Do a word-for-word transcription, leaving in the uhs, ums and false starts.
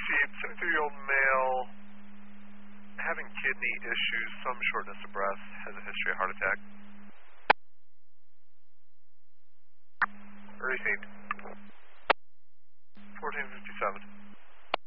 Chief, seventy-three-year-old male, having kidney issues, some shortness of breath, has a history of heart attack. Received. fourteen fifty-seven.